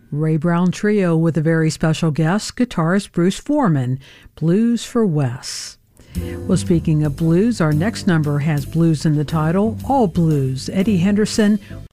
Ray Brown Trio with a very special guest, guitarist Bruce Foreman, Blues for Wes. Well, speaking of blues, our next number has blues in the title, all blues. Eddie Henderson